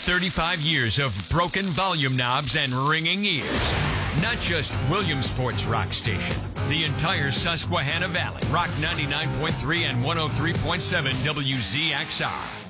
35 years of broken volume knobs and ringing ears. Not just Williamsport's rock station. The entire Susquehanna Valley. Rock 99.3 and 103.7 WZXR.